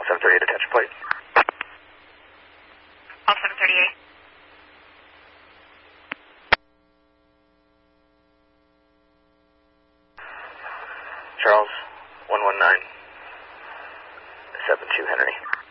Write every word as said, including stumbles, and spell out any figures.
seven thirty-eight, attention plate. All seven thirty-eight. Charles, one one nine, seven two Henry.